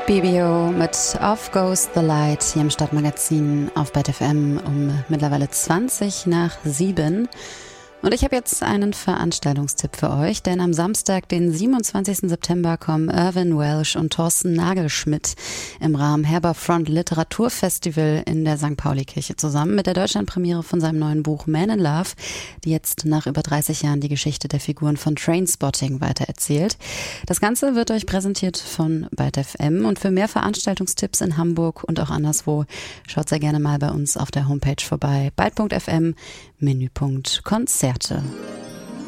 BBO mit Off Goes the Light hier im Stadtmagazin auf BET FM um mittlerweile 7:20. Und ich habe jetzt einen Veranstaltungstipp für euch, denn am Samstag, den 27. September, kommen Irvin Welsh und Thorsten Nagelschmidt im Rahmen Herberfront Literaturfestival in der St. Pauli-Kirche zusammen mit der Deutschlandpremiere von seinem neuen Buch Man in Love, die jetzt nach über 30 Jahren die Geschichte der Figuren von Trainspotting weitererzählt. Das Ganze wird euch präsentiert von BET FM und für mehr Veranstaltungstipps in Hamburg und auch anderswo schaut sehr gerne mal bei uns auf der Homepage vorbei, byte.fm, Menüpunkt Konzerte.